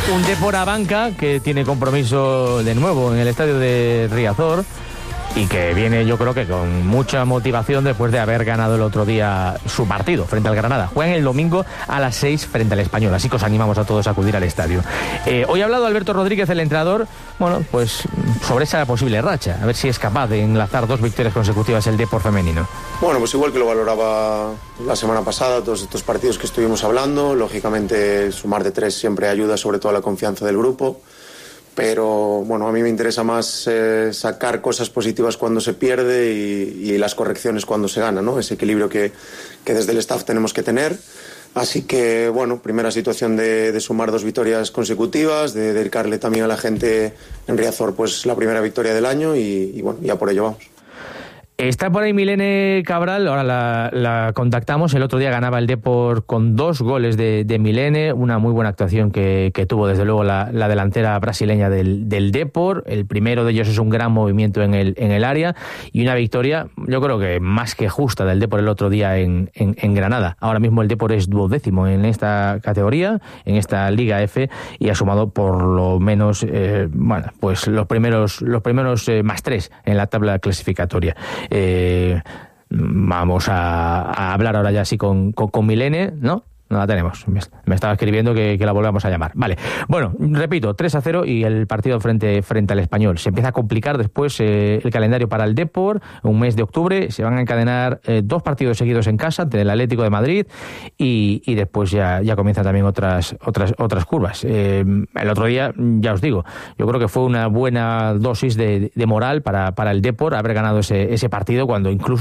Un Depor Abanca que tiene compromiso de nuevo en el estadio de Riazor y que viene, yo creo que con mucha motivación después de haber ganado el otro día su partido frente al Granada. Juegan el domingo a las 6 frente al Español, así que os animamos a todos a acudir al estadio. Hoy ha hablado Alberto Rodríguez, el entrenador, bueno, pues sobre esa posible racha, a ver si es capaz de enlazar 2 victorias consecutivas el Depor femenino. Bueno, pues igual que lo valoraba la semana pasada, todos estos partidos que estuvimos hablando, lógicamente sumar de 3 siempre ayuda, sobre todo a la confianza del grupo. Pero bueno, a mí me interesa más sacar cosas positivas cuando se pierde y las correcciones cuando se gana, ¿no? Ese equilibrio que desde el staff tenemos que tener. Así que bueno, primera situación de sumar 2 victorias consecutivas, de dedicarle también a la gente en Riazor pues la primera victoria del año y bueno, ya por ello vamos. Está por ahí Milene Cabral, ahora la contactamos. El otro día ganaba el Depor con 2 goles de Milene, una muy buena actuación que tuvo desde luego la delantera brasileña del Depor. El primero de ellos es un gran movimiento en el área y una victoria, yo creo que más que justa, del Depor el otro día en Granada. Ahora mismo el Depor es 12º en esta categoría, en esta Liga F, y ha sumado por lo menos pues los primeros más 3 en la tabla clasificatoria. Vamos a hablar ahora ya así con Milene, ¿no? No la tenemos. Me estaba escribiendo que la volvamos a llamar. Vale. Bueno, repito, 3-0 y el partido frente al Español. Se empieza a complicar después el calendario para el Depor. Un mes de octubre se van a encadenar 2 partidos seguidos en casa ante el Atlético de Madrid y después ya comienzan también otras curvas. El otro día, ya os digo, yo creo que fue una buena dosis de moral para el Depor haber ganado ese partido cuando incluso